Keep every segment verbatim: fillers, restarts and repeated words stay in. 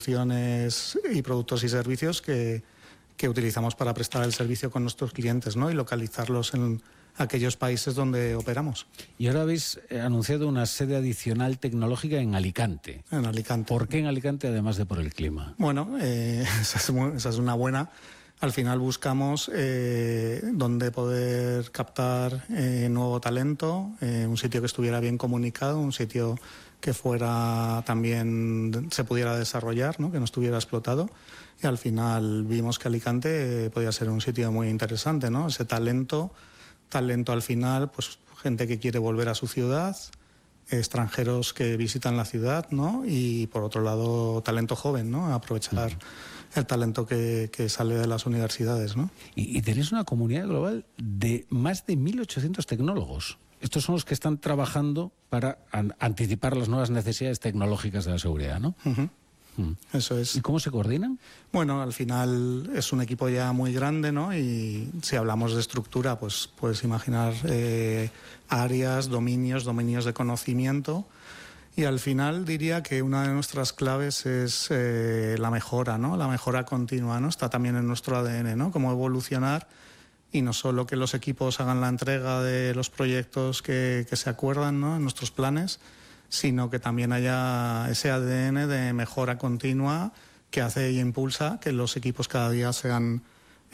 soluciones y productos y servicios que, que utilizamos para prestar el servicio con nuestros clientes, ¿no? Y localizarlos en aquellos países donde operamos. Y ahora habéis anunciado una sede adicional tecnológica en Alicante. En Alicante. ¿Por qué en Alicante, además de por el clima? Bueno, eh, esa, es muy, esa es una buena. Al final buscamos eh, donde poder captar eh, nuevo talento, eh, un sitio que estuviera bien comunicado, un sitio que fuera también se pudiera desarrollar, ¿no? Que no estuviera explotado. Y al final vimos que Alicante eh, podía ser un sitio muy interesante, ¿no? Ese talento, talento al final, pues gente que quiere volver a su ciudad, extranjeros que visitan la ciudad, ¿no? Y por otro lado, talento joven, ¿no? Aprovechar uh-huh. el talento que, que sale de las universidades, ¿no? Y, y tenéis una comunidad global de más de mil ochocientos tecnólogos. Estos son los que están trabajando para an- anticipar las nuevas necesidades tecnológicas de la seguridad, ¿no? Uh-huh. Mm. Eso es. ¿Y cómo se coordinan? Bueno, al final es un equipo ya muy grande, ¿no? Y si hablamos de estructura, pues puedes imaginar eh, áreas, dominios, dominios de conocimiento. Y al final diría que una de nuestras claves es eh, la mejora, ¿no? La mejora continua, ¿no? Está también en nuestro A D N, ¿no? Cómo evolucionar y no solo que los equipos hagan la entrega de los proyectos que, que se acuerdan, ¿no? En nuestros planes, sino que también haya ese A D N de mejora continua que hace y impulsa que los equipos cada día sean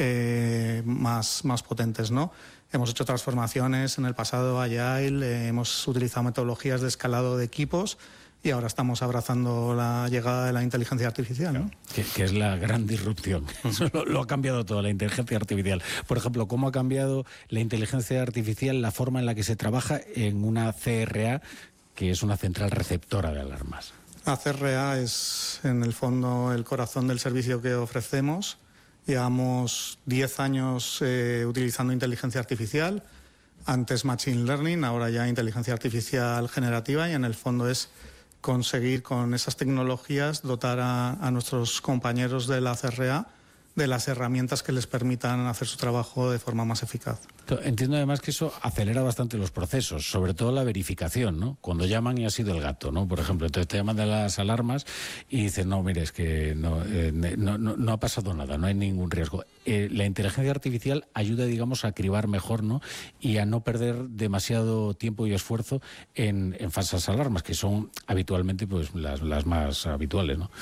eh, más, más potentes, ¿no? Hemos hecho transformaciones en el pasado Agile, eh, hemos utilizado metodologías de escalado de equipos y ahora estamos abrazando la llegada de la inteligencia artificial, ¿no? Que, que es la gran disrupción. Eso lo, lo ha cambiado todo, la inteligencia artificial. Por ejemplo, ¿cómo ha cambiado la inteligencia artificial la forma en la que se trabaja en una C R A, que es una central receptora de alarmas? La C R A es, en el fondo, el corazón del servicio que ofrecemos. Llevamos diez años eh, utilizando inteligencia artificial, antes Machine Learning, ahora ya inteligencia artificial generativa, y en el fondo es conseguir con esas tecnologías dotar a, a nuestros compañeros de la C R A de las herramientas que les permitan hacer su trabajo de forma más eficaz. Entiendo además que eso acelera bastante los procesos, sobre todo la verificación, ¿no? Cuando llaman y ha sido el gato, ¿no? Por ejemplo, entonces te llaman de las alarmas y dicen, no, mire, es que no, eh, no, no, no ha pasado nada, no hay ningún riesgo. Eh, la inteligencia artificial ayuda, digamos, a cribar mejor, ¿no? Y a no perder demasiado tiempo y esfuerzo en, en falsas alarmas, que son habitualmente pues las, las más habituales, ¿no?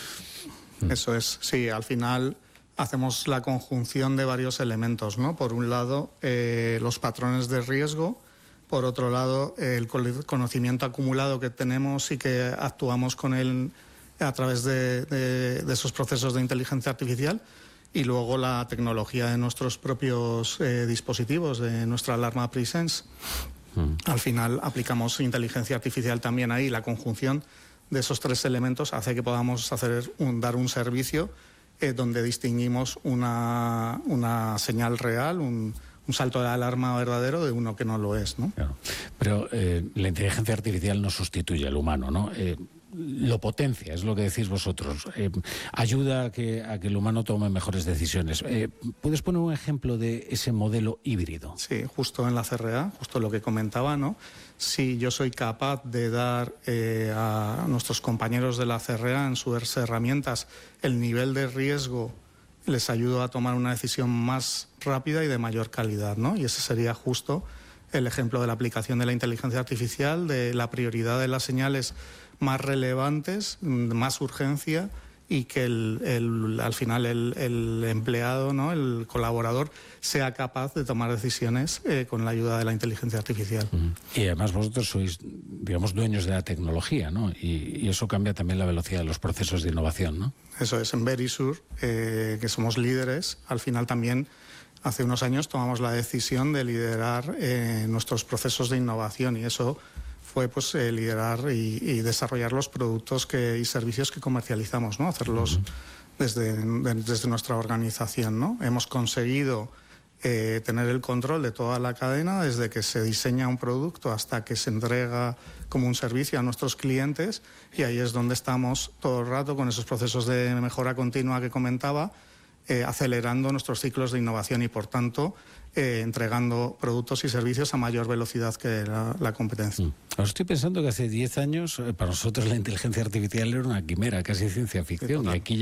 Eso es, sí, al final hacemos la conjunción de varios elementos, ¿no? Por un lado, eh, los patrones de riesgo, por otro lado, el conocimiento acumulado que tenemos y que actuamos con él a través de, de, de esos procesos de inteligencia artificial, y luego la tecnología de nuestros propios eh, dispositivos, de nuestra alarma Presence. Mm. Al final aplicamos inteligencia artificial también ahí. La conjunción de esos tres elementos hace que podamos hacer un, dar un servicio Eh, donde distinguimos una, una señal real, un, un salto de alarma verdadero de uno que no lo es, ¿no? Claro. Pero eh, la inteligencia artificial no sustituye al humano, ¿no? Eh, lo potencia, es lo que decís vosotros. Eh, ayuda a que, a que el humano tome mejores decisiones. Eh, ¿Puedes poner un ejemplo de ese modelo híbrido? Sí, justo en la C R A, justo lo que comentaba, ¿no? Si yo soy capaz de dar eh, a nuestros compañeros de la C R A en sus herramientas el nivel de riesgo, les ayudo a tomar una decisión más rápida y de mayor calidad, ¿no? Y ese sería justo el ejemplo de la aplicación de la inteligencia artificial, de la prioridad de las señales más relevantes, más urgencia, y que el, el, al final el, el empleado, ¿no? El colaborador sea capaz de tomar decisiones eh, con la ayuda de la inteligencia artificial. Uh-huh. Y además vosotros sois, digamos, dueños de la tecnología, ¿no? Y, y eso cambia también la velocidad de los procesos de innovación, ¿no? Eso es, en Verisure, eh, que somos líderes, al final también hace unos años tomamos la decisión de liderar eh, nuestros procesos de innovación, y eso fue pues eh, liderar y, y desarrollar los productos que, y servicios que comercializamos, ¿no? Hacerlos uh-huh. desde, de, desde nuestra organización, ¿no? Hemos conseguido eh, tener el control de toda la cadena, desde que se diseña un producto hasta que se entrega como un servicio a nuestros clientes, y ahí es donde estamos todo el rato con esos procesos de mejora continua que comentaba, eh, acelerando nuestros ciclos de innovación y, por tanto, eh, entregando productos y servicios a mayor velocidad que la, la competencia. Mm. Ahora estoy pensando que hace diez años, eh, para nosotros la inteligencia artificial era una quimera, casi ciencia ficción. Y aquí